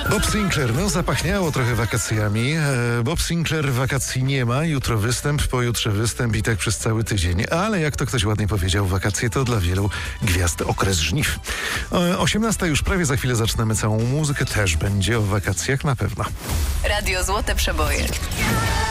Bob Sinclair, no zapachniało trochę wakacjami. Bob Sinclair wakacji nie ma. Jutro występ, pojutrze występ i tak przez cały tydzień. Ale jak to ktoś ładnie powiedział, wakacje to dla wielu gwiazd okres żniw. 18 już prawie, za chwilę zaczynamy całą muzykę. Też będzie o wakacjach na pewno. Radio Złote Przeboje.